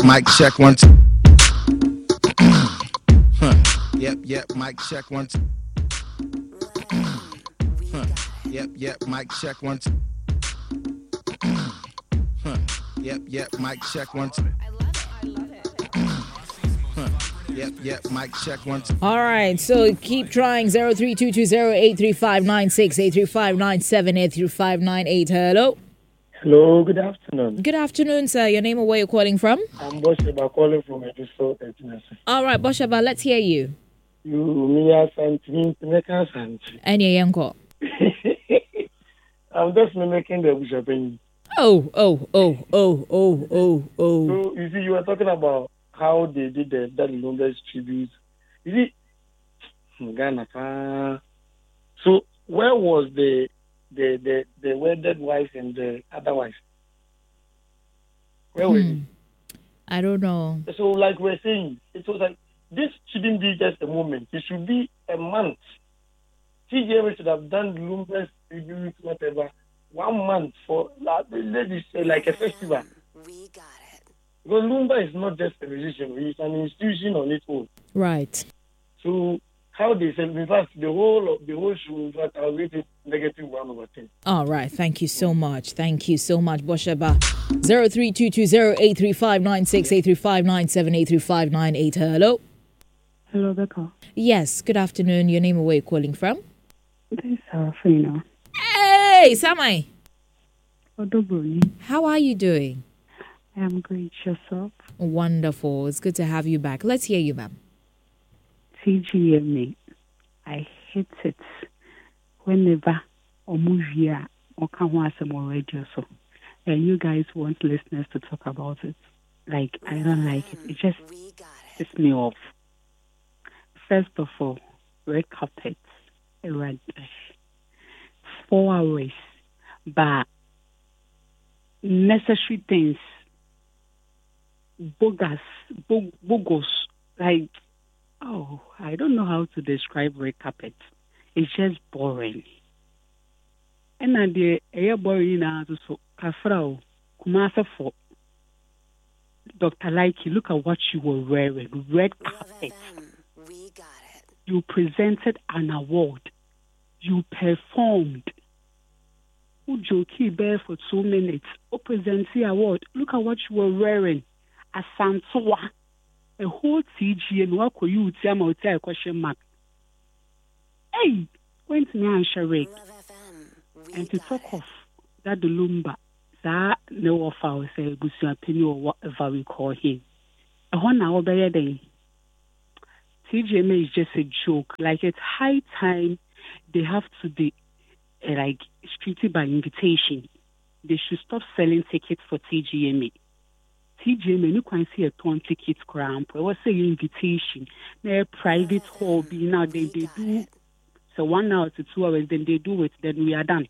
Mic check one, two. Yep, mic check one, two. Yep, mic check one, two. Yep, mic check one, two. Yep, mic check one, two. All right, so keep trying. 0322083596, 83597, 83598. Hello. Hello, good afternoon. Good afternoon, sir. Your name and where you're calling from? I'm Bosheba calling from Ediso. All right, Bosheba, let's hear you. You, Mia Santi, Pineka Santi. And your uncle. I'm just mimicking the Bushapen. Oh. So, you see, you were talking about how they did the Daddy Longest tribute. You see, Ghana. So, where was the wedded wife and the other wife? Where were they? I don't know. So, like we're saying, it was like, this shouldn't be just a moment. It should be a month. TGM should have done the Longest tribute, whatever, 1 month for ladies, like a festival. We got it. Because Lumba is not just a musician, it's an institution on its own. Right. So how they say, in fact, the whole show, in fact, I'll rate it negative 1/10. All right. Thank you so much. Bosheba. 0322083596, 83597, 83598. Hello. Hello, Becca. Yes. Good afternoon. Your name and where you're calling from? This is Sarafina. Hey, Samai. Odobroni. How are you doing? I am great. Yourself? Wonderful. It's good to have you back. Let's hear you, ma'am. TGMA. I hate it whenever Omuvia or Kawasam or radio so. And you guys want listeners to talk about it. Like, I don't like it. It just pisses me off. First of all, red carpet. Red 4 hours. But necessary things. Bogus. Like, oh, I don't know how to describe red carpet. It's just boring. And then the air boring now so Kafrao Kumasa for Dr. Likey, look at what you were wearing. Red carpet. We got it. You presented an award. You performed. Ujoki there for 2 minutes. O present the award. Look at what you were wearing. A Santoa. A whole TG and what could you tell me a question mark? Hey, went to me and Sharek. And to talk of that the Lumba, that no of our say Gusia Penny or whatever we call him. A 1 hour by a day. TGMA is just a joke. Like, it's high time they have to be like treated by invitation. They should stop selling tickets for TGMA. TGMA, you can see a ton ticket cramp. I was saying invitation. They're private hobby. Now they do so 1 hour to 2 hours, then they do it, then we are done.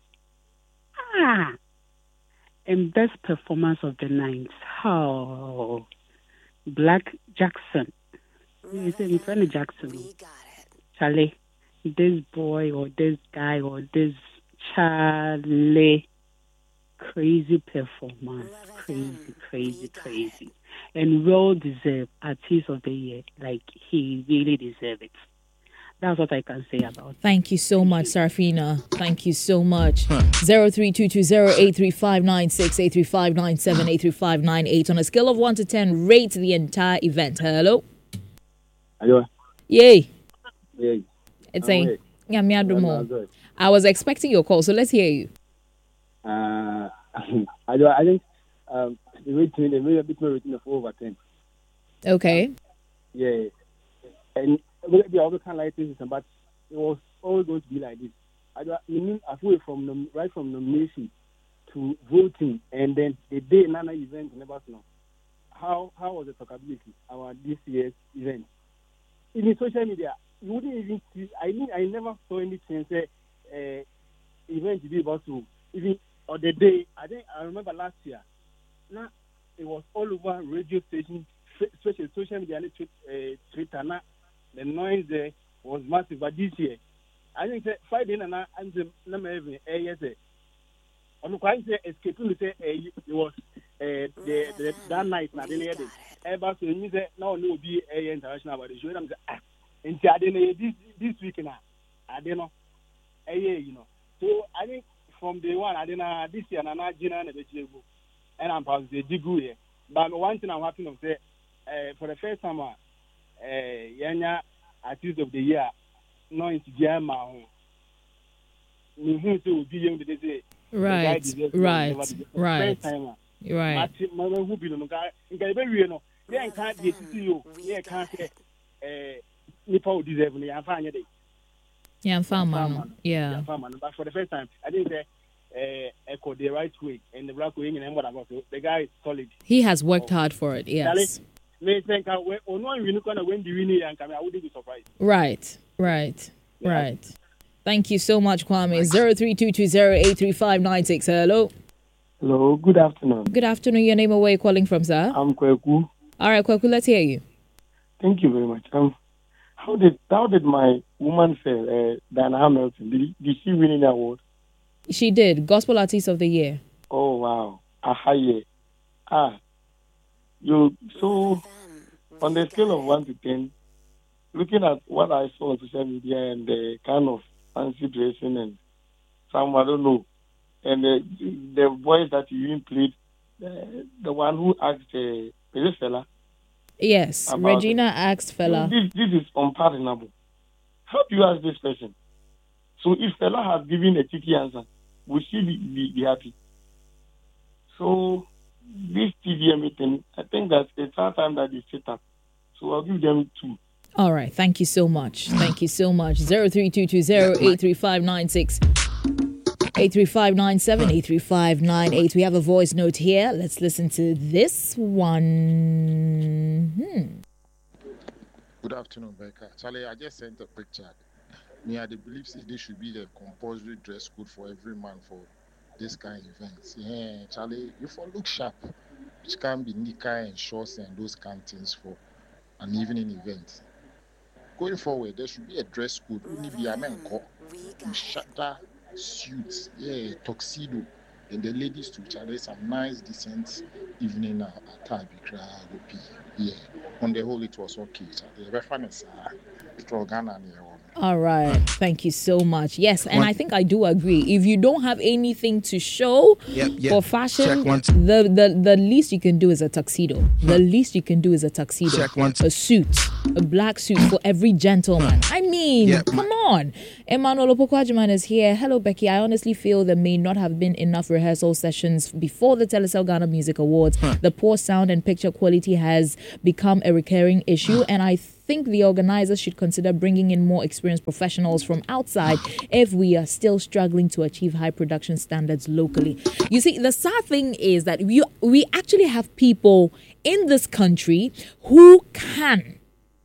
And best performance of the night. Oh, Black Jackson. Is it in front of Jackson? We got it. Charlie, this boy or this guy or this Charlie, crazy performance, crazy, and well deserved artist of the year. Like, he really deserves it. That's what I can say about it. Thank you so much, Sarafina. Thank you so much. 0322083596, 83597, 83598. On a scale of 1 to 10, rate the entire event. Hello. Hello. Yay. Yay. It's saying, yeah, me I was expecting your call, so let's hear you. I think the rating, the very bit more rating of over 10. Okay. Yeah. And maybe I kind of like this, but it was always going to be like this. I mean, right from nomination to voting, and then the day another event, never know. How was the talkability our this year's event? In the social media, you wouldn't even see. I never saw anything say event to be about to even or the day. I remember last year. Now it was all over radio stations, especially social media, and Twitter. Now the noise there was massive. But this year, I think Friday and I'm the number every yes. On the quite say escaping to say it was that night na dey there. Ever so you say now no be international but they show them say into I didn't this week now. I don't know. You know. So I think from day one I didn't this year and I Gina and the and I'm past the Jigu here. But one thing I'm happy to say for the first time Yanya artist of the year no into Jama who will be young to say right. First time Right. Mama who be no guy in Gabby no they can't get to see you can't say Nipo deserve me and find it. Yeah, I'm fine, yeah. But for the first time, I didn't say echo the right way and the black wing and what about the guy is solid. He has worked hard for it, yes. May think I when the winning and I wouldn't be surprised. Right. Thank you so much, Kwame. 0322083596. Hello, good afternoon. Good afternoon. Your name and where you calling from, sir? I'm Kweku. All right, Kweku, let's hear you. Thank you very much. How did my woman fare, Diana Hamilton? Did she win an award? She did. Gospel Artist of the Year. Oh, wow. So on the scale of 1 to 10, looking at what I saw on social media and the kind of fancy dressing and some, I don't know, and the voice that you even played, the one who asked, is it fella? Yes, Regina asked fella. This is unpardonable. How do you ask this question? So if fella has given a tricky answer, would she be happy? So this TVM thing, I think that it's our time that they set up. So I'll give them 2. All right, thank you so much. 0322083596. 83597, 83598. We have a voice note here. Let's listen to this one. Good afternoon, Becca. Charlie, I just sent a picture. Me, I believe this should be the compulsory dress code for every man for this kind of events. Yeah, Charlie, you for look sharp, which can be nika and shorts and those kind of things for an evening event. Going forward, there should be a dress code. You need to be a man called shutter suits, tuxedo, and the ladies to Charlie some nice, decent evening attire. Yeah, on the whole, it was okay. The reference, all right, thank you so much. Yes, and I think I do agree. If you don't have anything to show for fashion, the least you can do is a tuxedo. The least you can do is a tuxedo. A suit, a black suit for every gentleman. I mean, come on. Emmanuel Opokwajiman is here. Hello, Becky. I honestly feel there may not have been enough rehearsal sessions before the Telecel Ghana Music Awards. The poor sound and picture quality has become a recurring issue, and I think the organizers should consider bringing in more experienced professionals from outside if we are still struggling to achieve high production standards locally. You see, the sad thing is that we actually have people in this country who can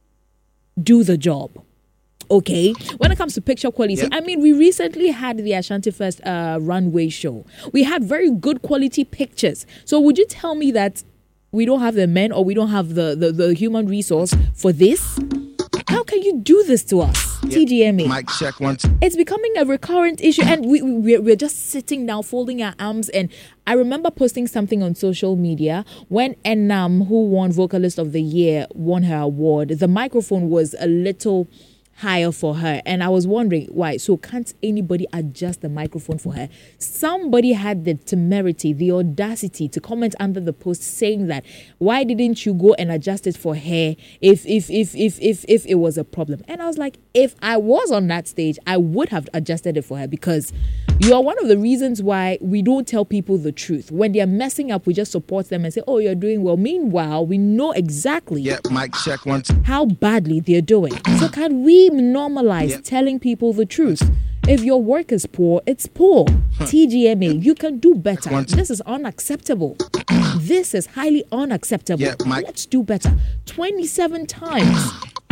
do the job. Okay, when it comes to picture quality, I mean, we recently had the Ashanti Fest runway show. We had very good quality pictures. So would you tell me that we don't have the men or we don't have the human resource for this? How can you do this to us? TGMA. Mic check once. It's becoming a recurrent issue, and we're just sitting down, folding our arms. And I remember posting something on social media when Enam, who won Vocalist of the Year, won her award. The microphone was a little higher for her, and I was wondering why. So can't anybody adjust the microphone for her? Somebody had the temerity, the audacity to comment under the post saying that why didn't you go and adjust it for her if it was a problem? And I was like, if I was on that stage, I would have adjusted it for her, because you are one of the reasons why we don't tell people the truth. When they're messing up, we just support them and say, oh, you're doing well. Meanwhile, we know exactly mic check once. how badly they're doing. So can we normalize telling people the truth? If your work is poor, it's poor. TGMA, you can do better. This is unacceptable. This is highly unacceptable. Let's do better. 27 times.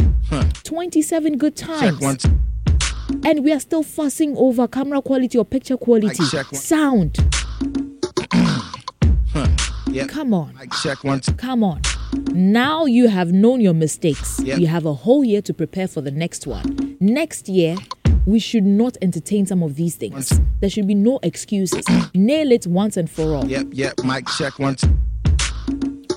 27 good times. And we are still fussing over camera quality or picture quality. Sound. Come on. Come on. Now you have known your mistakes. You have a whole year to prepare for the next one. Next year, we should not entertain some of these things. There should be no excuses. Nail it once and for all. Mic check once.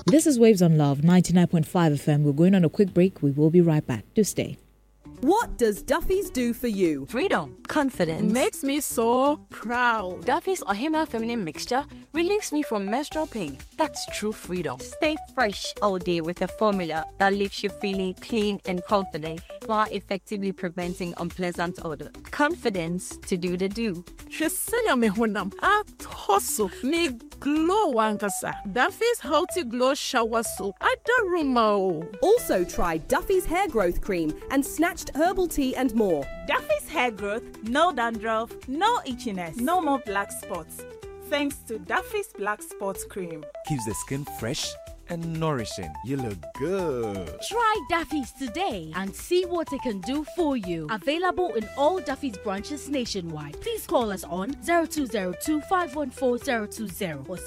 This is Waves on Love, 99.5 FM. We're going on a quick break. We will be right back. Do stay. What does Duffy's do for you? Freedom. Confidence. Makes me so proud. Duffy's Ohima Feminine Mixture relieves me from menstrual pain. That's true freedom. Stay fresh all day with a formula that leaves you feeling clean and confident while effectively preventing unpleasant odor. Confidence to do the do. Shesenya me honam. Atoso me glow wankasa. Duffy's Healthy Glow Shower Soap. Adaruma. Also try Duffy's Hair Growth Cream and Snatched Herbal Tea and more. Duffy's Hair Growth, no dandruff, no itchiness, no more black spots. Thanks to Duffy's Black Spots Cream. Keeps the skin fresh and nourishing. You look good. Try Duffy's today and see what it can do for you. Available in all Duffy's branches nationwide. Please call us on 0202-514-020 or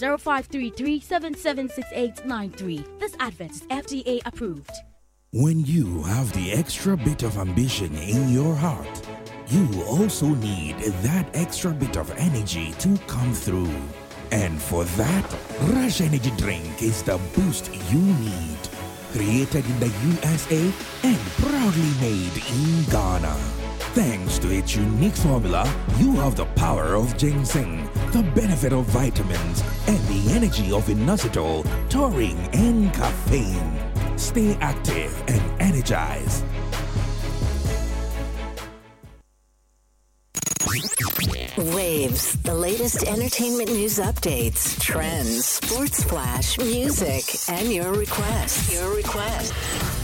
0533-776893. This advert is FDA approved. When you have the extra bit of ambition in your heart, you also need that extra bit of energy to come through. And for that, Rush Energy Drink is the boost you need. Created in the USA and proudly made in Ghana. Thanks to its unique formula, you have the power of ginseng, the benefit of vitamins, and the energy of inositol, taurine, and caffeine. Stay active and energized. Waves, the latest entertainment news updates, trends, sports flash, music, and your requests.